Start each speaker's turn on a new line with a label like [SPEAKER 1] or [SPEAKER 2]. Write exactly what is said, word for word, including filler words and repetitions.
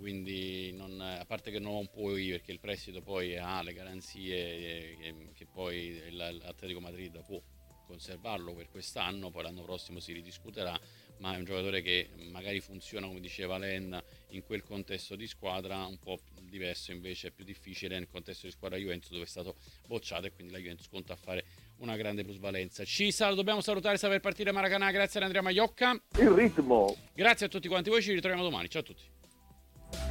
[SPEAKER 1] quindi non, a parte che non puoi, perché il prestito poi ha le garanzie che, che poi l'Atletico Madrid può conservarlo per quest'anno, poi l'anno prossimo si ridiscuterà, ma è un giocatore che magari funziona, come diceva Len, in quel contesto di squadra, un po' diverso invece, è più difficile nel contesto di squadra Juventus, dove è stato bocciato, e quindi la Juventus conta a fare una grande plusvalenza. Ci sal- dobbiamo salutare, sta per partire Maracanã, grazie ad Andrea Maiocca,
[SPEAKER 2] il ritmo.
[SPEAKER 1] grazie a tutti quanti voi, ci ritroviamo domani, ciao a tutti.